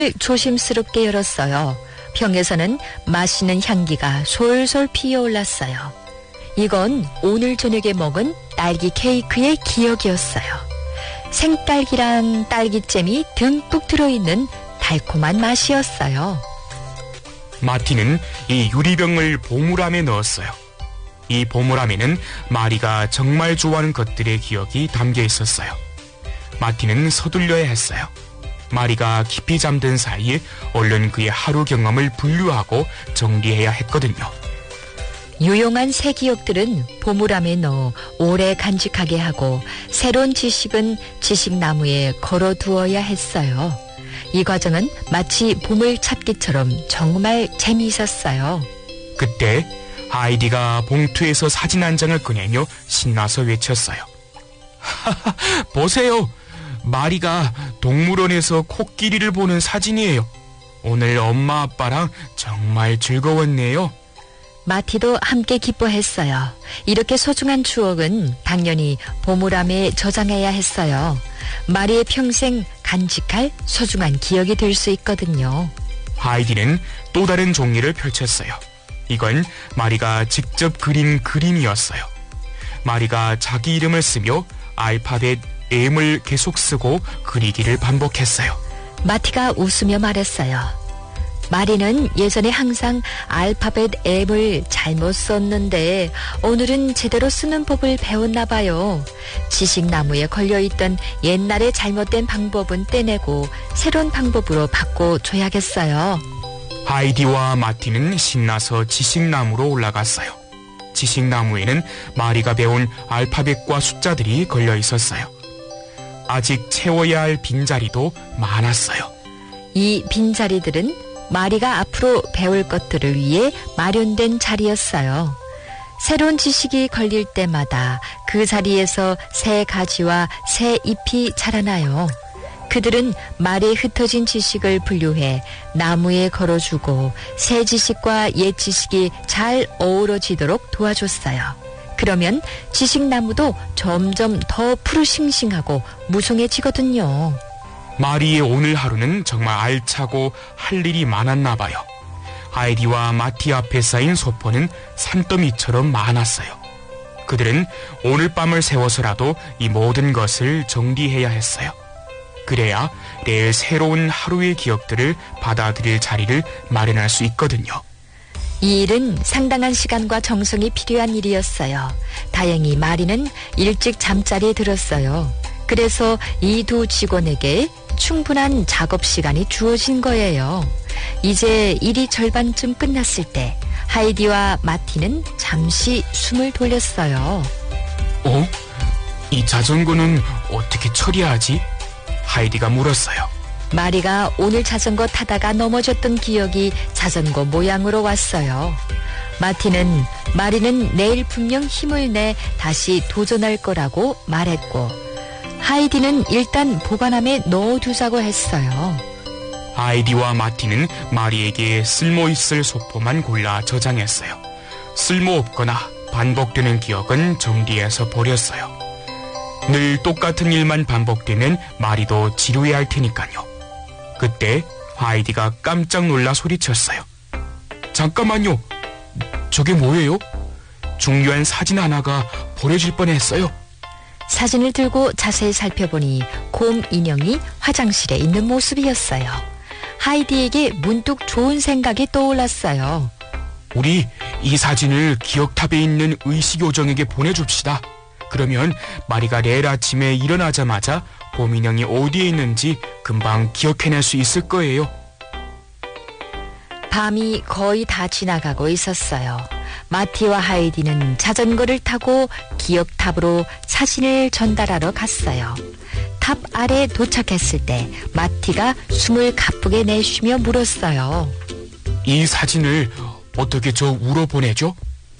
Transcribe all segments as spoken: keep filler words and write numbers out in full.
조심스럽게 열었어요. 병에서는 맛있는 향기가 솔솔 피어올랐어요. 이건 오늘 저녁에 먹은 딸기 케이크의 기억이었어요. 생딸기랑 딸기잼이 듬뿍 들어있는 달콤한 맛이었어요. 마티는 이 유리병을 보물함에 넣었어요. 이 보물함에는 마리가 정말 좋아하는 것들의 기억이 담겨 있었어요. 마티는 서둘러야 했어요. 마리가 깊이 잠든 사이에 얼른 그의 하루 경험을 분류하고 정리해야 했거든요. 유용한 새 기억들은 보물함에 넣어 오래 간직하게 하고 새로운 지식은 지식나무에 걸어두어야 했어요. 이 과정은 마치 보물찾기처럼 정말 재미있었어요. 그때 하이디가 봉투에서 사진 한 장을 꺼내며 신나서 외쳤어요. 하하, 보세요. 마리가 동물원에서 코끼리를 보는 사진이에요. 오늘 엄마 아빠랑 정말 즐거웠네요. 마티도 함께 기뻐했어요. 이렇게 소중한 추억은 당연히 보물함에 저장해야 했어요. 마리의 평생 간직할 소중한 기억이 될 수 있거든요. 하이디는 또 다른 종이를 펼쳤어요. 이건 마리가 직접 그린 그림이었어요. 마리가 자기 이름을 쓰며 알파벳 M을 계속 쓰고 그리기를 반복했어요. 마티가 웃으며 말했어요. 마리는 예전에 항상 알파벳 M을 잘못 썼는데 오늘은 제대로 쓰는 법을 배웠나 봐요. 지식나무에 걸려있던 옛날에 잘못된 방법은 떼내고 새로운 방법으로 바꿔줘야겠어요. 하이디와 마티는 신나서 지식나무로 올라갔어요. 지식나무에는 마리가 배운 알파벳과 숫자들이 걸려 있었어요. 아직 채워야 할 빈자리도 많았어요. 이 빈자리들은 마리가 앞으로 배울 것들을 위해 마련된 자리였어요. 새로운 지식이 걸릴 때마다 그 자리에서 새 가지와 새 잎이 자라나요. 그들은 말에 흩어진 지식을 분류해 나무에 걸어주고 새 지식과 옛 지식이 잘 어우러지도록 도와줬어요. 그러면 지식나무도 점점 더 푸르싱싱하고 무성해지거든요. 마리의 오늘 하루는 정말 알차고 할 일이 많았나 봐요. 하이디와 마티 앞에 쌓인 소포는 산더미처럼 많았어요. 그들은 오늘 밤을 새워서라도 이 모든 것을 정리해야 했어요. 그래야 내일 새로운 하루의 기억들을 받아들일 자리를 마련할 수 있거든요. 이 일은 상당한 시간과 정성이 필요한 일이었어요. 다행히 마리는 일찍 잠자리에 들었어요. 그래서 이 두 직원에게 충분한 작업 시간이 주어진 거예요. 이제 일이 절반쯤 끝났을 때 하이디와 마티는 잠시 숨을 돌렸어요. 어? 이 자전거는 어떻게 처리하지? 하이디가 물었어요. 마리가 오늘 자전거 타다가 넘어졌던 기억이 자전거 모양으로 왔어요. 마티는 마리는 내일 분명 힘을 내 다시 도전할 거라고 말했고 하이디는 일단 보관함에 넣어두자고 했어요. 하이디와 마티는 마리에게 쓸모있을 소포만 골라 저장했어요. 쓸모없거나 반복되는 기억은 정리해서 버렸어요. 늘 똑같은 일만 반복되면 마리도 지루해 할 테니까요. 그때 하이디가 깜짝 놀라 소리쳤어요. 잠깐만요. 저게 뭐예요? 중요한 사진 하나가 버려질 뻔했어요. 사진을 들고 자세히 살펴보니 곰 인형이 화장실에 있는 모습이었어요. 하이디에게 문득 좋은 생각이 떠올랐어요. 우리 이 사진을 기억탑에 있는 의식요정에게 보내줍시다. 그러면 마리가 내일 아침에 일어나자마자 곰 인형이 어디에 있는지 금방 기억해낼 수 있을 거예요. 밤이 거의 다 지나가고 있었어요. 마티와 하이디는 자전거를 타고 기억탑으로 사진을 전달하러 갔어요. 탑 아래 도착했을 때 마티가 숨을 가쁘게 내쉬며 물었어요. 이 사진을 어떻게 저 우로 보내죠?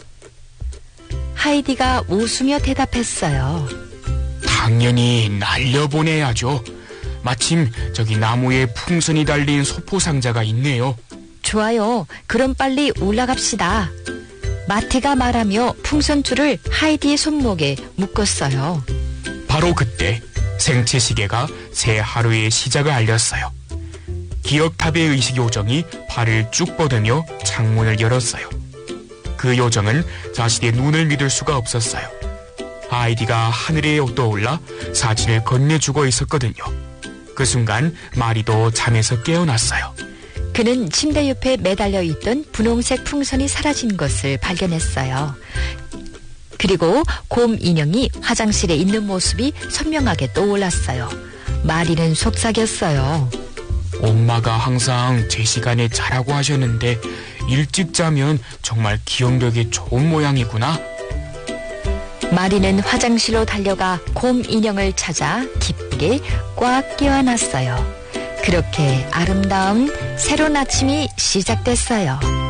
하이디가 웃으며 대답했어요. 당연히 날려보내야죠. 마침 저기 나무에 풍선이 달린 소포 상자가 있네요. 좋아요. 그럼 빨리 올라갑시다. 마티가 말하며 풍선줄을 하이디의 손목에 묶었어요. 바로 그때 생체 시계가 새 하루의 시작을 알렸어요. 기억탑의 의식 요정이 발을 쭉 뻗으며 창문을 열었어요. 그 요정은 자신의 눈을 믿을 수가 없었어요. 아이디가 하늘에 떠올라 사진을 건네주고 있었거든요. 그 순간 마리도 잠에서 깨어났어요. 그는 침대 옆에 매달려 있던 분홍색 풍선이 사라진 것을 발견했어요. 그리고 곰 인형이 화장실에 있는 모습이 선명하게 떠올랐어요. 마리는 속삭였어요. 엄마가 항상 제 시간에 자라고 하셨는데 일찍 자면 정말 기억력이 좋은 모양이구나. 마리는 화장실로 달려가 곰 인형을 찾아 기쁘게 꽉 껴안았어요. 그렇게 아름다운 새로운 아침이 시작됐어요.